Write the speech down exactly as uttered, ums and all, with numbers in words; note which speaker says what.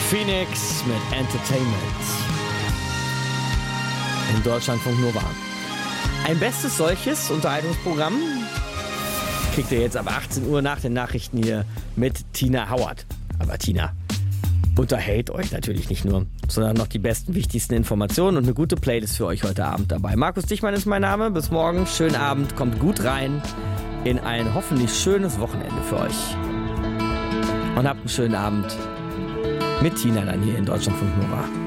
Speaker 1: Phoenix mit Entertainment. In Deutschlandfunk Nova. Ein bestes solches Unterhaltungsprogramm kriegt ihr jetzt ab achtzehn Uhr nach den Nachrichten hier mit Tina Hauert. Aber Tina unterhält euch natürlich nicht nur, sondern noch die besten, wichtigsten Informationen und eine gute Playlist für euch heute Abend dabei. Markus Dichmann ist mein Name. Bis morgen. Schönen Abend. Kommt gut rein in ein hoffentlich schönes Wochenende für euch. Und habt einen schönen Abend mit Tina dann hier in Deutschlandfunk Nova.